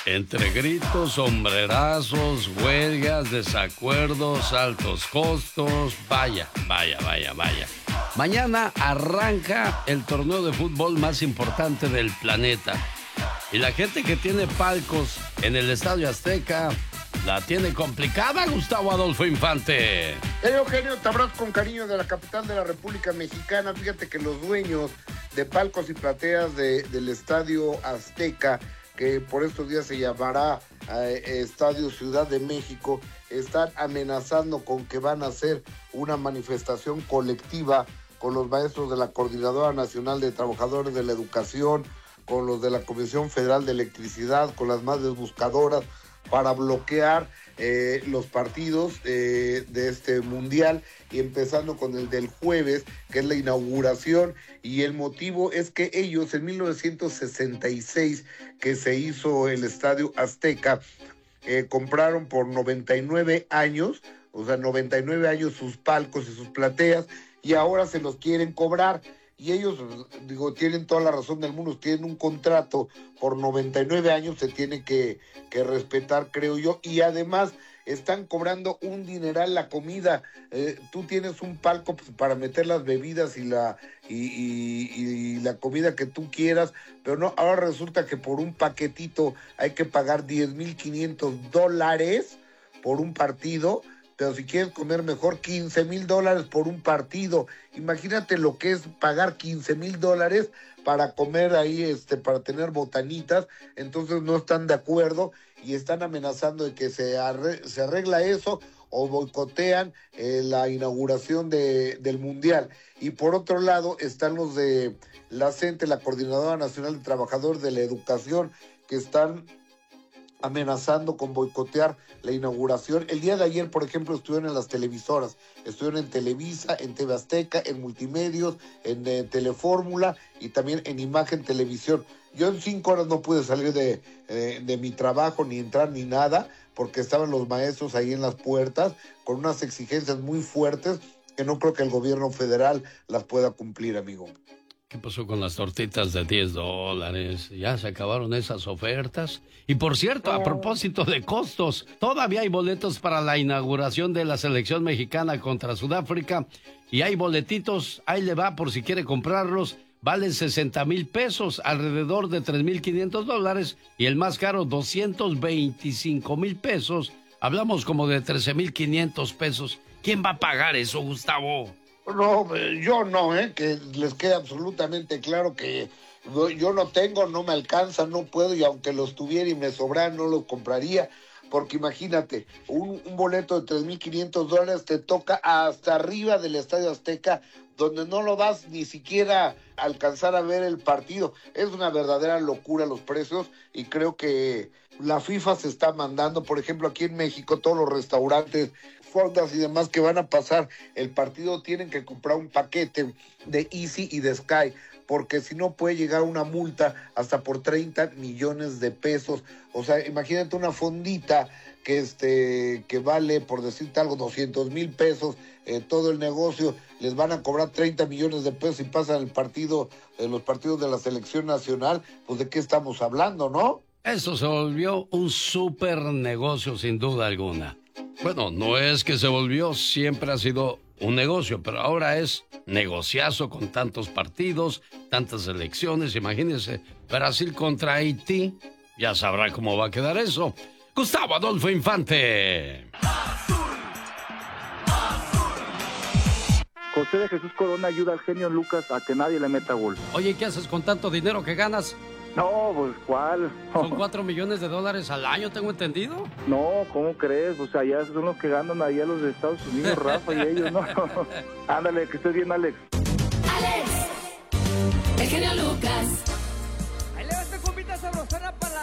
Entre gritos, sombrerazos, huelgas, desacuerdos, altos costos, vaya. Mañana arranca el torneo de fútbol más importante del planeta. Y la gente que tiene palcos en el Estadio Azteca la tiene complicada, Gustavo Adolfo Infante. Eugenio, te abrazo con cariño de la capital de la República Mexicana. Fíjate que los dueños de palcos y plateas del Estadio Azteca, que por estos días se llamará Estadio Ciudad de México, están amenazando con que van a hacer una manifestación colectiva con los maestros de la Coordinadora Nacional de Trabajadores de la Educación, con los de la Comisión Federal de Electricidad, con las madres buscadoras, para bloquear los partidos de este mundial, y empezando con el del jueves, que es la inauguración. Y el motivo es que ellos en 1966, que se hizo el Estadio Azteca, compraron por 99 años, o sea, 99 años sus palcos y sus plateas, y ahora se los quieren cobrar. Y ellos, tienen toda la razón del mundo, tienen un contrato por 99 años, se tiene que respetar, creo yo, y además están cobrando un dineral la comida. Tú tienes un palco, pues, para meter las bebidas y la comida que tú quieras, pero no, ahora resulta que por un paquetito hay que pagar $10,500 por un partido. Pero si quieres comer mejor, $15,000 por un partido. Imagínate lo que es pagar $15,000 para comer ahí, para tener botanitas. Entonces no están de acuerdo y están amenazando de que se arregla eso o boicotean la inauguración del Mundial. Y por otro lado están los de la CENTE, la Coordinadora Nacional de Trabajadores de la Educación, que están amenazando con boicotear la inauguración. El día de ayer, por ejemplo, estuvieron en las televisoras, estuvieron en Televisa, en TV Azteca, en Multimedios, en Telefórmula y también en Imagen Televisión. Yo en 5 horas no pude salir de mi trabajo, ni entrar ni nada, porque estaban los maestros ahí en las puertas con unas exigencias muy fuertes que no creo que el gobierno federal las pueda cumplir, amigo. ¿Qué pasó con las tortitas de $10? ¿Ya se acabaron esas ofertas? Y por cierto, a propósito de costos, todavía hay boletos para la inauguración de la selección mexicana contra Sudáfrica. Y hay boletitos, ahí le va por si quiere comprarlos. Valen $60,000, alrededor de $3,500. Y el más caro, $225,000. Hablamos como de $13,500. ¿Quién va a pagar eso, Gustavo? No, yo no, que les quede absolutamente claro que yo no tengo, no me alcanza, no puedo, y aunque los tuviera y me sobraran, no los compraría, porque imagínate, un boleto de $3,500 te toca hasta arriba del Estadio Azteca, donde no lo vas ni siquiera a alcanzar a ver el partido. Es una verdadera locura los precios, y creo que la FIFA se está mandando. Por ejemplo, aquí en México, todos los restaurantes, fondas y demás que van a pasar el partido tienen que comprar un paquete de Easy y de Sky, porque si no puede llegar una multa hasta por 30 millones de pesos. O sea, imagínate una fondita que vale, por decirte algo, 200,000 pesos, todo el negocio, les van a cobrar 30 millones de pesos y pasan los partidos de la selección nacional. Pues ¿de qué estamos hablando, no? Eso se volvió un súper negocio, sin duda alguna. Bueno, no es que se volvió, siempre ha sido un negocio, pero ahora es negociazo con tantos partidos, tantas elecciones. Imagínense, Brasil contra Haití, ya sabrá cómo va a quedar eso. Gustavo Adolfo Infante. José de Jesús Corona ayuda al genio Lucas a que nadie le meta gol. Oye, ¿qué haces con tanto dinero que ganas? No, pues, ¿cuál? Son $4 millones al año, tengo entendido. No, ¿cómo crees? O sea, ya son los que ganan allá los de Estados Unidos, Rafa y ellos, ¿no? Ándale, que estés bien, Alex. Alex, el genio Lucas. Ahí le va esta copita sabrosona para